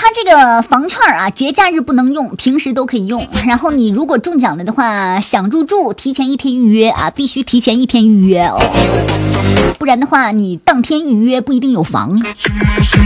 这个房券啊，节假日不能用，平时都可以用。然后你如果中奖了的话，想入住提前1天预约啊，必须提前1天预约哦，不然的话你当天预约不一定有房。